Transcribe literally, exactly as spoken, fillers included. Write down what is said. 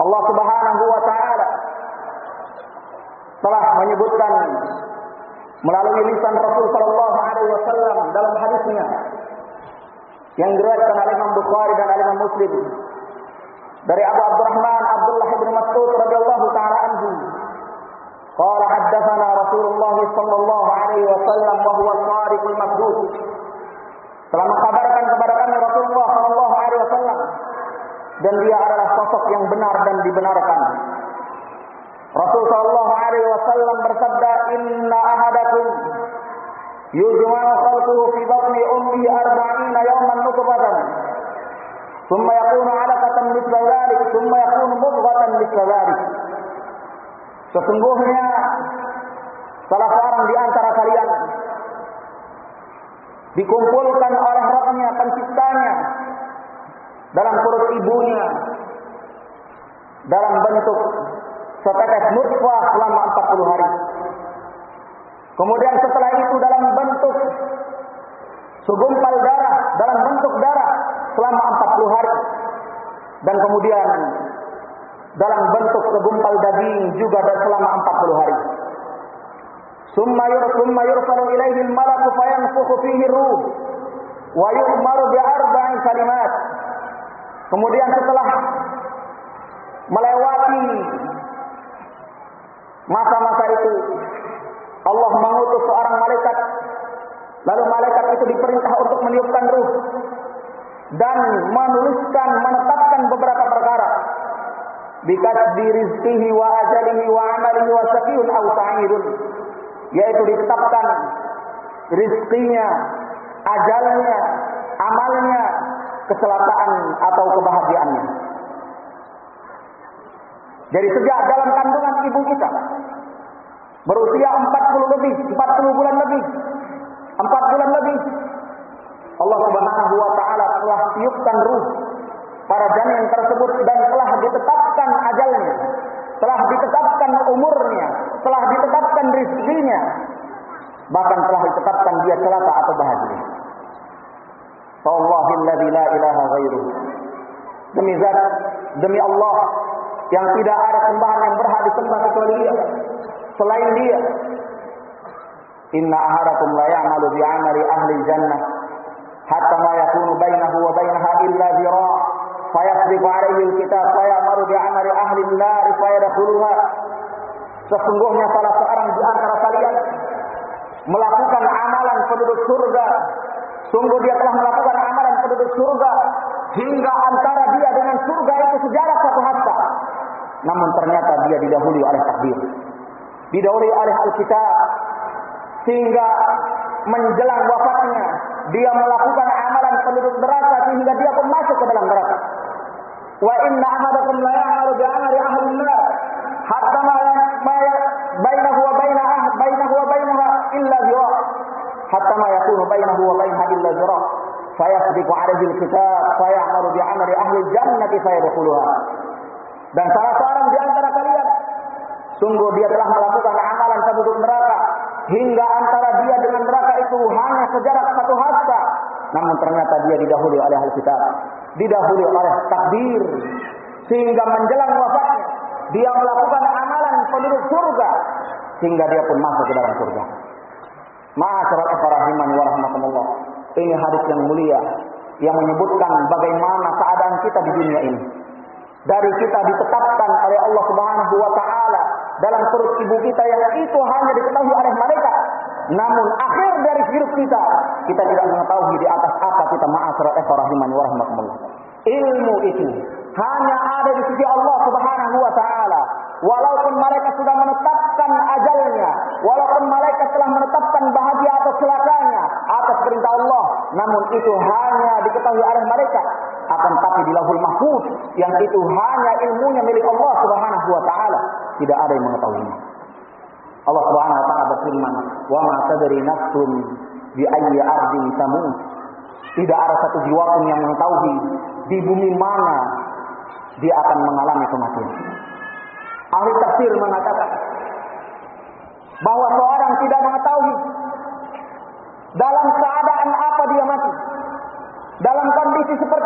Allah Subhanahu wa taala telah menyebutkan melalui lisan Rasul sallallahu alaihi wasallam dalam hadisnya yang diriwayatkan oleh Imam Bukhari dan Imam Muslim dari Abu Abdurrahman Abdullah bin Mas'ud radhiyallahu taala anhu, qala haddatsana Rasulullah sallallahu alaihi wasallam wa huwa al-shadiqul masduq. Telah mengkabarkan kepada kami Rasulullah sallallahu alaihi wasallam dan dia adalah sosok yang benar dan dibenarkan. Rasul sallallahu alaihi wasallam bersabda, "Inna ahadakum yujma'u khalquhu fi batni ummihi arba'ina yawman nutfatan, thumma yakunu 'alaqatan mithla dhalik, thumma yakunu mudghatan mithla dhalik." Sesungguhnya salah seorang di antara kalian dikumpulkan oleh Rabb-Nya, Penciptanya, dalam perut ibunya dalam bentuk setetes nutfah selama empat puluh hari. Kemudian setelah itu dalam bentuk segumpal darah, dalam bentuk darah selama empat puluh hari. Dan kemudian dalam bentuk segumpal daging juga selama empat puluh hari. Summa yursumma yursalu ilaihi al-malaku fayanfukhu fihi ruh wa yu'maru bi arba'in kalimat. Kemudian setelah melewati masa-masa itu, Allah mengutus seorang malaikat. Lalu malaikat itu diperintah untuk meniupkan ruh dan menuliskan, menetapkan beberapa perkara. Bikatbi rizqihi wa ajalihi wa amalihi wa syaqiyun aw sa'idun. Yaitu ditetapkan rizkinya, ajalnya, amalnya, keselakaan atau kebahagiaannya. Jadi sejak dalam kandungan ibu kita berusia empat puluh lebih, empat puluh bulan lebih, empat bulan lebih, Allah Subhanahu wa taala telah tiupkan ruh pada janin tersebut dan telah ditetapkan ajalnya, telah ditetapkan umurnya, telah ditetapkan rizkinya, bahkan telah ditetapkan dia celaka atau bahagia. Allahilladzi la ilaha ghairuh. Demi zat, demi Allah yang tidak ada sembahan yang berhak disembah kecuali Dia, selain Dia. Inna ahadakum la ya'malu bi 'amali ahli jannah hatta ma yakunu bainahu wa bainaha illa zira' fayasbiqu 'alaihi al-kitab fayamaru bi 'amali ahli an-nar fayadkhuluha. Sesungguhnya salah seorang di antara kalian melakukan amalan penduduk surga. Sungguh dia telah melakukan amalan penduduk surga hingga antara dia dengan surga itu sejarak satu hasta. Namun ternyata dia didahului oleh takdir, didahului oleh Alkitab, sehingga menjelang wafatnya dia melakukan amalan penduduk neraka sehingga dia pun masuk ke dalam neraka. Wa inna ahadakum la ya'malu bi 'amali ahli an-nar hatta ma bainahu wa bainaha bainahu wa bainaha illa zira' hatta ma yakunu bainahu wa bainaha illa zira' fayasbiqu 'alaihi al-kitab fayamaru bi 'amali ahli al-jannati fayadkhuluha. Dan salah seorang di antara kalian sungguh dia telah melakukan amalan penduduk neraka hingga antara dia dengan neraka itu hanya sejarak satu hasta. Namun ternyata dia didahului oleh ahli kitab, didahului oleh takdir, sehingga menjelang wafatnya dia melakukan amalan penduduk surga sehingga dia pun masuk ke dalam surga. Ma'asyiral ikhwah wa rahmatullah. Ini hadis yang mulia yang menyebutkan bagaimana keadaan kita di dunia ini. Dari kita ditetapkan oleh Allah Subhanahu wa taala dalam perut ibu kita yang itu hanya diketahui oleh malaikat. Namun akhir dari hidup kita, kita tidak mengetahui di atas apa kita. Ma'asyiral ikhwah wa rahmatullah. Ilmu itu hanya ada di sisi Allah Subhanahu wa taala. Walaupun malaikat sudah menetapkan ajalnya, walaupun malaikat telah menetapkan bahagia atau celakanya atas perintah Allah, namun itu hanya diketahui oleh malaikat. Akan tapi di Lauhul Mahfuz yang itu hanya ilmunya milik Allah Subhanahu wa taala, tidak ada yang mengetahuinya. Allah Subhanahu wa taala berfirman, "Wa ma tadri nafsun bi ayyi ardin tamut." Tidak ada satu jiwa pun yang mengetahui di bumi mana dia akan mengalami kematian. Ahli tafsir mengatakan bahwa seorang tidak mengetahui dalam keadaan apa dia mati. Dalam kondisi seperti